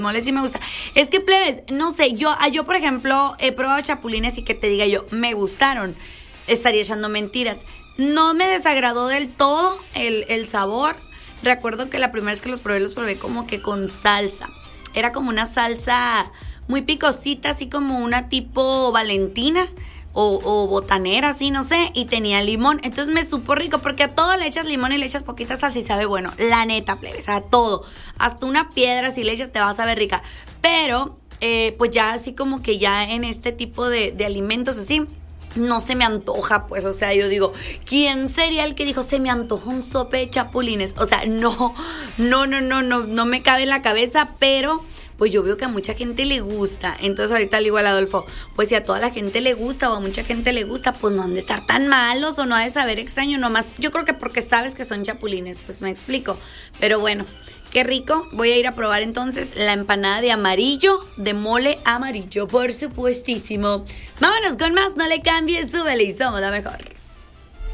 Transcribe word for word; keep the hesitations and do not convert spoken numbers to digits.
mole sí me gusta. Es que, plebes, no sé, yo, yo por ejemplo, he probado chapulines y que te diga yo, me gustaron. Estaría echando mentiras. No me desagradó del todo el, el sabor. Recuerdo que la primera vez que los probé, los probé como que con salsa. Era como una salsa muy picosita, así como una tipo Valentina o, o botanera, así, no sé. Y tenía limón. Entonces me supo rico porque a todo le echas limón y le echas poquita salsa y sabe bueno. La neta, plebes, a todo. Hasta una piedra si le echas te va a saber rica. Pero, eh, pues ya así como que ya en este tipo de, de alimentos así... no se me antoja, pues, o sea, yo digo, ¿quién sería el que dijo, se me antoja un sope de chapulines? O sea, no, no, no, no, no, no me cabe en la cabeza, pero pues yo veo que a mucha gente le gusta. Entonces ahorita le digo al Adolfo, pues si a toda la gente le gusta o a mucha gente le gusta, pues no han de estar tan malos o no ha de saber extraño, nomás, yo creo que porque sabes que son chapulines, pues me explico, pero bueno. Qué rico, voy a ir a probar entonces la empanada de amarillo, de mole amarillo, por supuestísimo. Vámonos con más, no le cambies, súbele y somos la mejor.